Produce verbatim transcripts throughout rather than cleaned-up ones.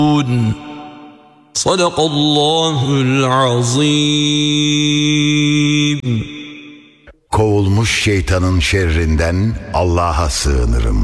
Sadakallahul azim. Kovulmuş şeytanın şerrinden Allah'a sığınırım.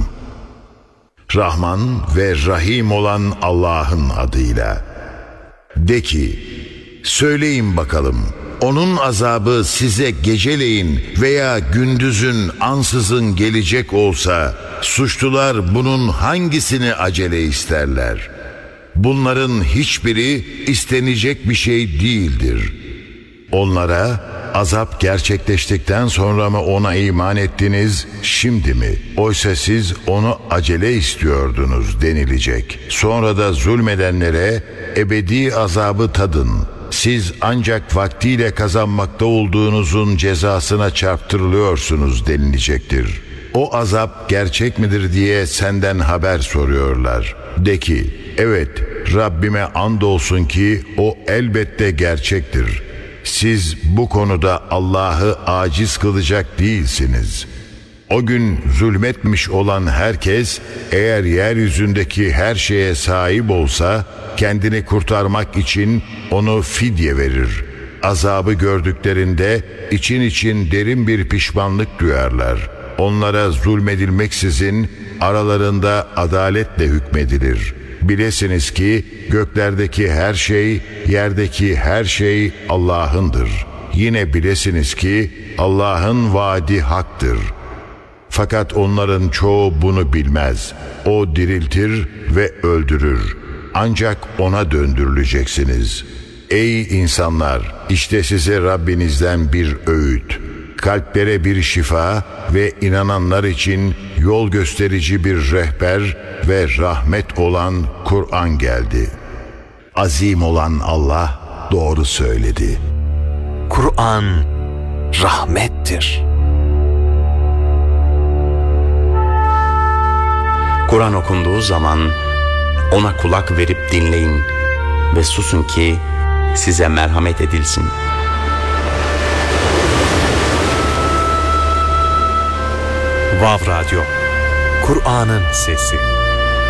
Rahman ve Rahim olan Allah'ın adıyla. De ki, söyleyin bakalım, onun azabı size geceleyin veya gündüzün ansızın gelecek olsa, suçlular bunun hangisini acele isterler? Bunların hiçbiri istenecek bir şey değildir. Onlara, azap gerçekleştikten sonra mı ona iman ettiniz, şimdi mi? Oysa siz onu acele istiyordunuz denilecek. Sonra da zulmedenlere ebedi azabı tadın. Siz ancak vaktiyle kazanmakta olduğunuzun cezasına çarptırılıyorsunuz denilecektir. O azap gerçek midir diye senden haber soruyorlar. De ki, evet, Rabbime andolsun ki o elbette gerçektir. Siz bu konuda Allah'ı aciz kılacak değilsiniz. O gün zulmetmiş olan herkes, eğer yeryüzündeki her şeye sahip olsa, kendini kurtarmak için onu fidye verir. Azabı gördüklerinde için için derin bir pişmanlık duyarlar. Onlara zulmedilmeksizin aralarında adaletle hükmedilir. Bilesiniz ki göklerdeki her şey, yerdeki her şey Allah'ındır. Yine bilesiniz ki Allah'ın vaadi haktır. Fakat onların çoğu bunu bilmez. O diriltir ve öldürür. Ancak ona döndürüleceksiniz. Ey insanlar! İşte size Rabbinizden bir öğüt. Kalplere bir şifa ve inananlar için yol gösterici bir rehber ve rahmet olan Kur'an geldi. Azim olan Allah doğru söyledi. Kur'an rahmettir. Kur'an okunduğu zaman ona kulak verip dinleyin ve susun ki size merhamet edilsin. Vav Radyo, Kur'an'ın sesi.